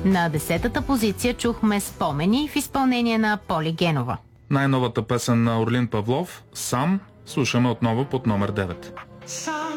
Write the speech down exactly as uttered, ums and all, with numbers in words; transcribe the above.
На десетата позиция чухме Спомени в изпълнение на Поли Генова. Най-новата песен на Орлин Павлов «Сам» слушаме отново под номер девет.